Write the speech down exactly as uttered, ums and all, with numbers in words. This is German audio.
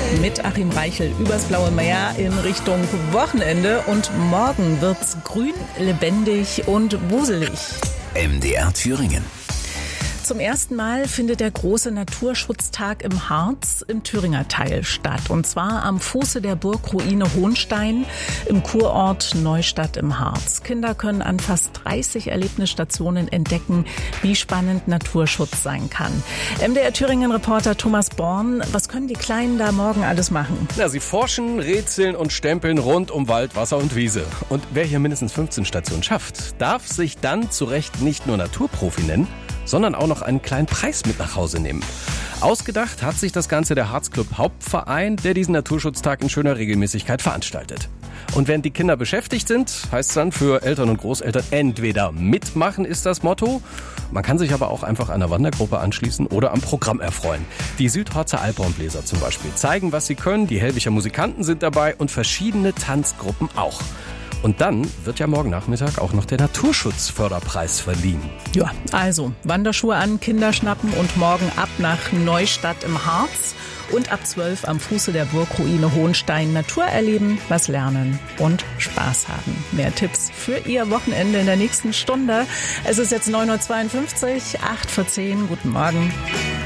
mit Achim Reichel übers blaue Meer in Richtung Wochenende. Und morgen wird's grün, lebendig und wuselig. M D R Thüringen. Zum ersten Mal findet der große Naturschutztag im Harz im Thüringer Teil statt. Und zwar am Fuße der Burgruine Hohnstein im Kurort Neustadt im Harz. Kinder können an fast dreißig Erlebnisstationen entdecken, wie spannend Naturschutz sein kann. M D R Thüringen-Reporter Thomas Born, was können die Kleinen da morgen alles machen? Ja, sie forschen, rätseln und stempeln rund um Wald, Wasser und Wiese. Und wer hier mindestens fünfzehn Stationen schafft, darf sich dann zu Recht nicht nur Naturprofi nennen, sondern auch noch einen kleinen Preis mit nach Hause nehmen. Ausgedacht hat sich das Ganze der Harzclub Hauptverein, der diesen Naturschutztag in schöner Regelmäßigkeit veranstaltet. Und während die Kinder beschäftigt sind, heißt es dann für Eltern und Großeltern entweder mitmachen ist das Motto. Man kann sich aber auch einfach einer Wandergruppe anschließen oder am Programm erfreuen. Die Südharzer Alphornbläser zum Beispiel zeigen, was sie können. Die Helwicher Musikanten sind dabei und verschiedene Tanzgruppen auch. Und dann wird ja morgen Nachmittag auch noch der Naturschutzförderpreis verliehen. Ja, also Wanderschuhe an, Kinder schnappen und morgen ab nach Neustadt im Harz und ab zwölf am Fuße der Burgruine Hohnstein Natur erleben, was lernen und Spaß haben. Mehr Tipps für Ihr Wochenende in der nächsten Stunde. Es ist jetzt neun Uhr zweiundfünfzig, acht vor zehn. Guten Morgen.